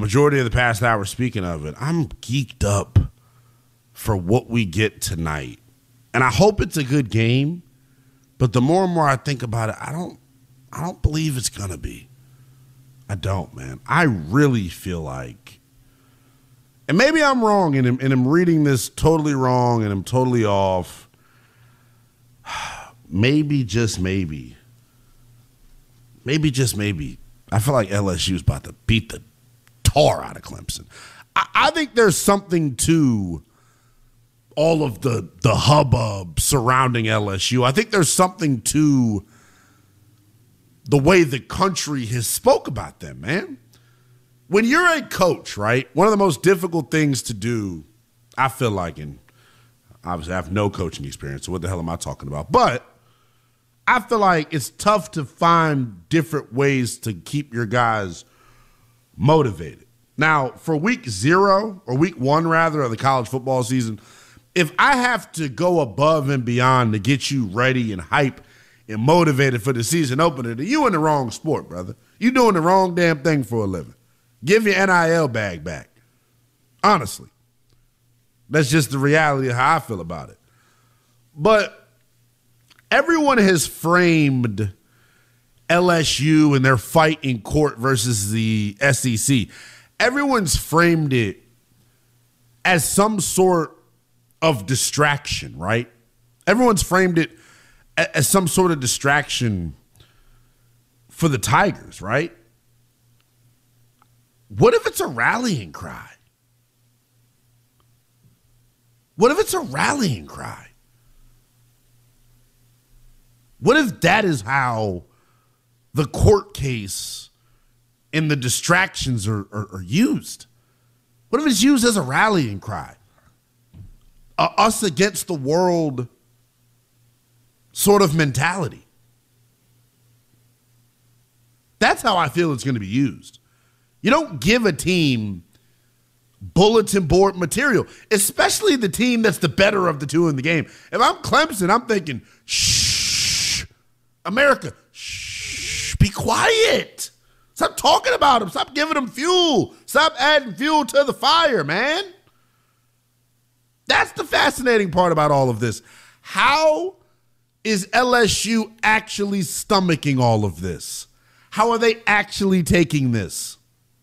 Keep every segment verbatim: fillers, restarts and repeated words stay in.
majority of the past hour speaking of it, I'm geeked up for what we get tonight. And I hope it's a good game, but the more and more I think about it, I don't I don't believe it's going to be. I don't, man. I really feel like, and maybe I'm wrong and I'm, and I'm reading this totally wrong and I'm totally off. Maybe, just maybe, maybe, just maybe, I feel like L S U is about to beat the tar out of Clemson. I, I think there's something to all of the, the hubbub surrounding L S U. I think there's something to the way the country has spoke about them, man. When you're a coach, right, one of the most difficult things to do, I feel like, and obviously I have no coaching experience, so what the hell am I talking about? But I feel like it's tough to find different ways to keep your guys motivated. Now, for week zero, or week one, rather, of the college football season, if I have to go above and beyond to get you ready and hype and motivated for the season opener, then you in the wrong sport, brother. You doing the wrong damn thing for a living. Give your N I L bag back. Honestly. That's just the reality of how I feel about it. But everyone has framed L S U and their fight in court versus the S E C. Everyone's framed it as some sort of distraction, right? Everyone's framed it as some sort of distraction for the Tigers, right? What if it's a rallying cry? What if it's a rallying cry? What if that is how the court case and the distractions are, are, are used? What if it's used as a rallying cry? A us against the world sort of mentality. That's how I feel it's going to be used. You don't give a team bulletin board material, especially the team that's the better of the two in the game. If I'm Clemson, I'm thinking, shh, America, shh, be quiet. Stop talking about them. Stop giving them fuel. Stop adding fuel to the fire, man. That's the fascinating part about all of this. How is L S U actually stomaching all of this? How are they actually taking this?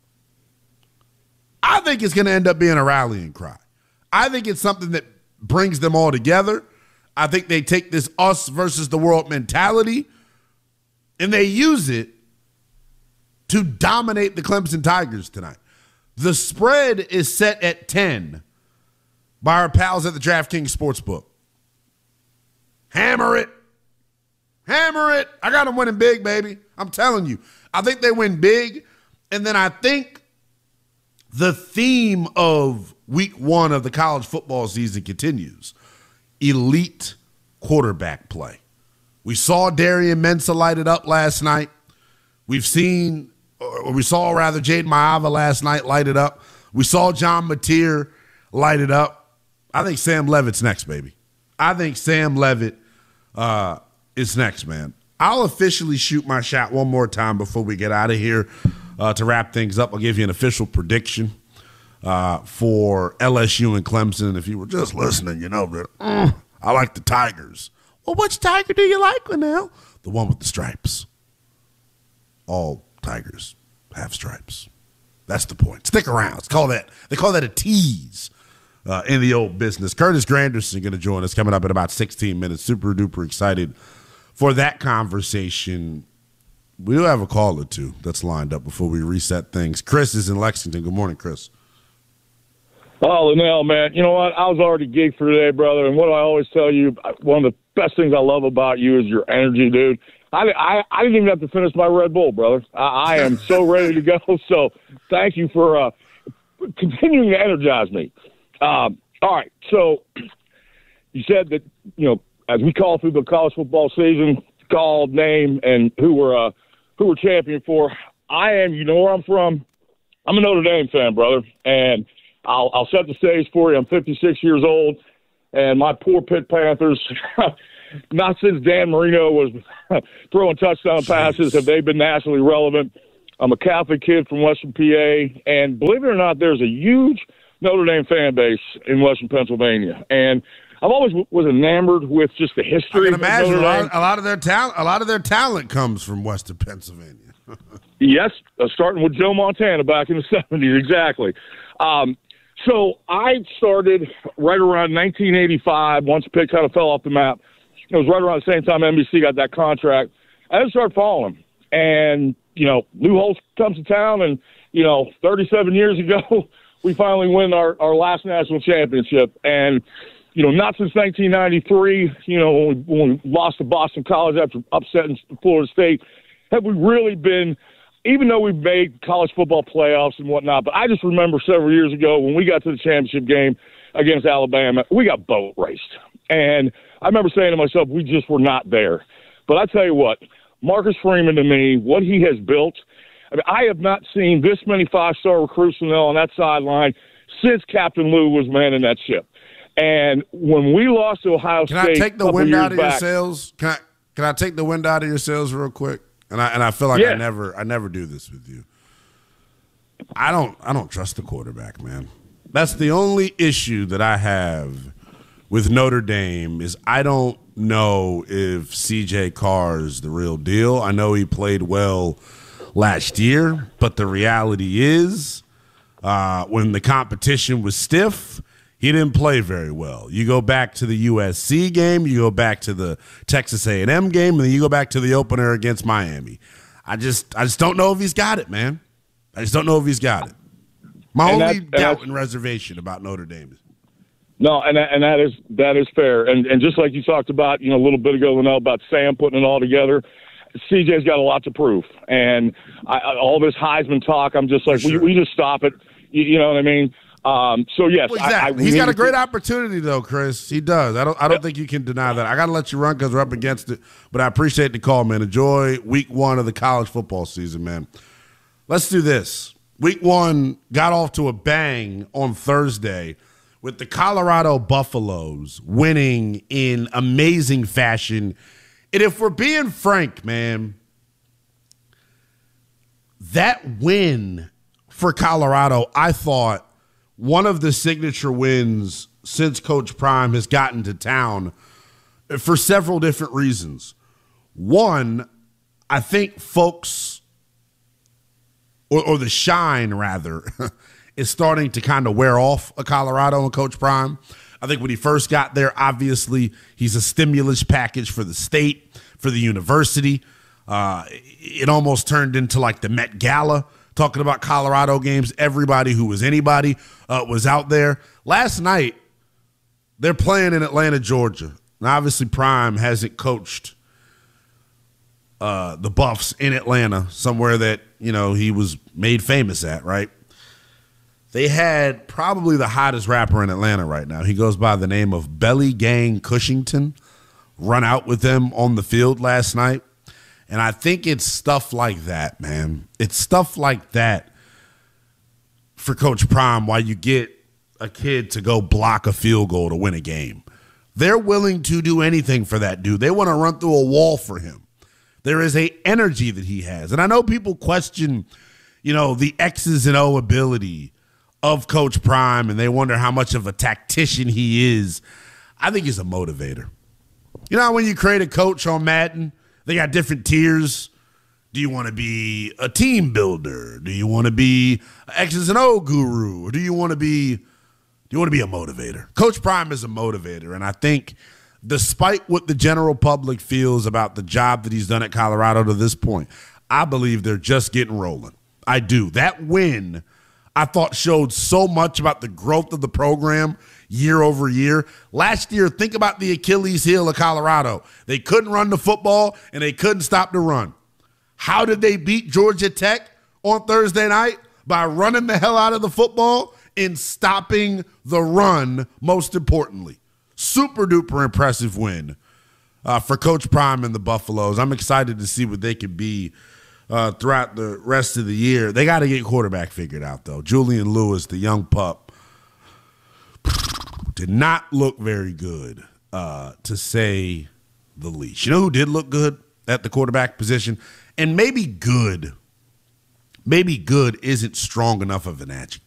I think it's going to end up being a rallying cry. I think it's something that brings them all together. I think they take this us versus the world mentality and they use it to dominate the Clemson Tigers tonight. The spread is set at ten by our pals at the DraftKings Sportsbook. Hammer it. Hammer it. I got them winning big, baby. I'm telling you. I think they win big. And then I think the theme of week one of the college football season continues. Elite quarterback play. We saw Darian Mensah light it up last night. We've seen, or we saw rather, Jaden Maava last night light it up. We saw John Mateer light it up. I think Sam Levitt's next, baby. I think Sam Levitt uh, is next, man. I'll officially shoot my shot one more time before we get out of here. Uh, to wrap things up, I'll give you an official prediction uh, for L S U and Clemson. If you were just listening, you know that mm, I like the Tigers. Well, which Tiger do you like, Linnell? The one with the stripes. All Tigers have stripes. That's the point. Stick around. It's called that. They call that a tease uh, in the old business. Curtis Granderson going to join us coming up in about sixteen minutes. Super duper excited for that conversation. We do have a call or two that's lined up before we reset things. Chris is in Lexington. Good morning, Chris. Oh, Linnell, man. You know what? I was already geeked for today, brother. And what do I always tell you? One of the best things I love about you is your energy, dude. I, I, I didn't even have to finish my Red Bull, brother. I, I am so ready to go. So thank you for uh, continuing to energize me. Um, all right. So you said that, you know, as we call through the college football season, called, name, and who we're uh, who we're champion for. I am, you know where I'm from. I'm a Notre Dame fan, brother, and I'll, I'll set the stage for you. I'm fifty-six years old, and my poor Pitt Panthers, not since Dan Marino was throwing touchdown passes have they been nationally relevant. I'm a Catholic kid from Western P A, and believe it or not, there's a huge Notre Dame fan base in Western Pennsylvania. And I've always w- was enamored with just the history. I can imagine of a Notre lot, a lot of their talent. A lot of their talent comes from Western Pennsylvania. Yes, uh, starting with Joe Montana back in the seventies, exactly. Um, so I started right around nineteen eighty-five. Once Pitt kind of fell off the map, it was right around the same time N B C got that contract. I just started following him, and you know, Lou Holtz comes to town, and, you know, thirty-seven years ago, we finally win our, our last national championship. And, you know, not since nineteen ninety-three, you know, when we, when we lost to Boston College after upsetting Florida State, have we really been, even though we've made college football playoffs and whatnot, but I just remember several years ago when we got to the championship game against Alabama, we got boat raced. And I remember saying to myself, we just were not there. But I tell you what, Marcus Freeman, to me, what he has built, I mean, I have not seen this many five-star recruits on that sideline since Captain Lou was manning that ship. And when we lost to Ohio Can State, I take the wind out of back, your sails? Can I can I take the wind out of your sails real quick? And I and I feel like yeah. I never I never do this with you. I don't I don't trust the quarterback, man. That's the only issue that I have with Notre Dame is I don't know if C J Carr's the real deal. I know he played well last year, but the reality is uh, when the competition was stiff, he didn't play very well. You go back to the U S C game, you go back to the Texas A and M game, and then you go back to the opener against Miami. I just I just don't know if he's got it, man. I just don't know if he's got it. My and only that, doubt and reservation about Notre Dame is No, and that, and that is that is fair. And and just like you talked about, you know, a little bit ago, Linnell, about Sam putting it all together, C J's got a lot to prove. And I, I, all this Heisman talk, I'm just like, sure. we, we just stop it. You, you know what I mean? Um, so yes, well, exactly. I, I he's got a great to, opportunity though, Chris. He does. I don't. I don't yep. think you can deny that. I got to let you run because we're up against it. But I appreciate the call, man. Enjoy week one of the college football season, man. Let's do this. Week one got off to a bang on Thursday with the Colorado Buffaloes winning in amazing fashion. And if we're being frank, man, that win for Colorado, I thought, one of the signature wins since Coach Prime has gotten to town for several different reasons. One, I think folks, or, or the shine rather, is starting to kind of wear off a Colorado and Coach Prime. I think when he first got there, obviously he's a stimulus package for the state, for the university. Uh, it almost turned into like the Met Gala, talking about Colorado games. Everybody who was anybody uh, was out there. Last night, they're playing in Atlanta, Georgia. Now, obviously, Prime hasn't coached uh, the Buffs in Atlanta, somewhere that, you know, he was made famous at, right? They had probably the hottest rapper in Atlanta right now. He goes by the name of Belly Gang Cushington, run out with them on the field last night. And I think it's stuff like that, man. It's stuff like that for Coach Prime while you get a kid to go block a field goal to win a game. They're willing to do anything for that dude. They want to run through a wall for him. There is a energy that he has. And I know people question, you know, the X's and O ability of Coach Prime, and they wonder how much of a tactician he is. I think he's a motivator. You know, when you create a coach on Madden, they got different tiers. Do you want to be a team builder? Do you want to be an X's and O guru? Or do you want to be do you want to be a motivator? Coach Prime is a motivator, and I think despite what the general public feels about the job that he's done at Colorado to this point, I believe they're just getting rolling. I do. That win, I thought, showed so much about the growth of the program year over year. Last year, think about the Achilles heel of Colorado. They couldn't run the football, and they couldn't stop the run. How did they beat Georgia Tech on Thursday night? By running the hell out of the football and stopping the run, most importantly. Super duper impressive win uh, for Coach Prime and the Buffaloes. I'm excited to see what they can be uh, throughout the rest of the year. They got to get quarterback figured out, though. Julian Lewis, the young pup, did not look very good, uh, to say the least. You know who did look good at the quarterback position? And maybe good maybe good isn't strong enough of an adjective.